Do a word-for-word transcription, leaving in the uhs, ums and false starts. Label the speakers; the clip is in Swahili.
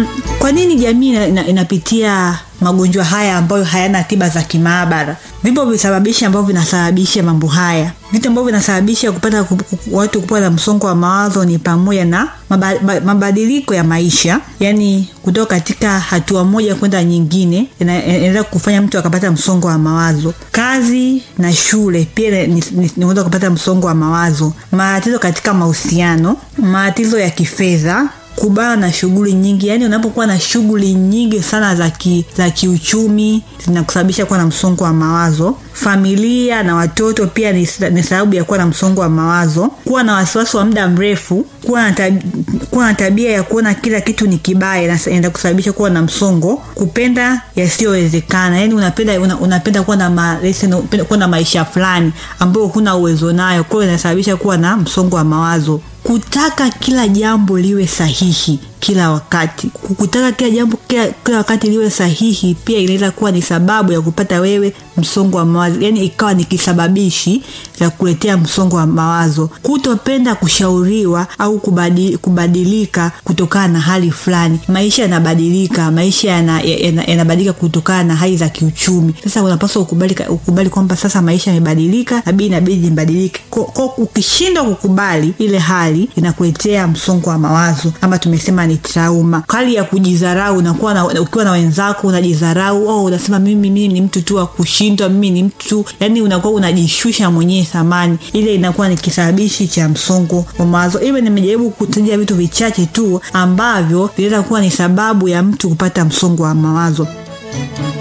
Speaker 1: kwa nini jamii ina, inapitia magonjwa haya ambayo hayana tiba za kimaabara? Vipo visababishi ambavyo vinasababisha mambo haya. Vitu ambavyo vinasababisha kupata watu kupata msongo wa mawazo ni pamoja na mabadiliko ya maisha, yani kutoka katika hatua moja kwenda nyingine inaweza kufanya mtu akapata msongo wa mawazo. Kazi na shule pia inaweza kupata msongo wa mawazo. Matatizo katika mahusiano, matatizo ya kifedha, kubana na shughuli nyingi. Yani unapokuwa na shughuli nyingi sana za ki, za kiuchumi zinakusababisha kuwa na msongo wa mawazo. Familia na watoto pia ni, ni sababu ya kuwa na msongo wa mawazo. Kuwa na wasiwasi wa muda mrefu, kuwa na tabia, kuwa na tabia ya kuona kila kitu ni kibaya inaenda kusababisha kuwa na msongo. Kupenda yasiyowezekana, yani unapenda una, unapenda kuwa na ma, kuwa na maisha fulani ambayo huna uwezo nayo, kwa hiyo inasababisha kuwa na msongo wa mawazo. Kutaka kila jambo liwe sahihi kila wakati. Kutaka kila jambo kila, kila wakati liwe sahihi pia inaweza kuwa ni sababu ya kupata wewe msongo wa mawazo. Yani ikawa ni kisababishi cha kuletea msongo wa mawazo. Kutopenda kushauriwa au kubadili, kubadilika kutokana na hali fulani. Maisha yanabadilika, maisha yanabadilika yana, yana kutokana na hali za kiuchumi. Sasa unapaswa ukubali ukubali kwamba sasa maisha yamebadilika, na inabidi ibadilike. Kwa ukishindwa kukubali ile hali inakuletea msongo wa mawazo, ama tumesema ni trauma. Hali ya kujidharau, unakuwa na ukiwa na wenzako unajidharau, au unasema mimi mimi ni mtu tu wa kushindwa, mimi ni mtu, yani unakuwa unajishusha mwenyewe thamani. Ile inakuwa ni kisababishi cha msongo wa mawazo. Hivi nimejaribu kutaja vitu vichache tu ambavyo vinaweza kuwa ni sababu ya mtu kupata msongo wa mawazo.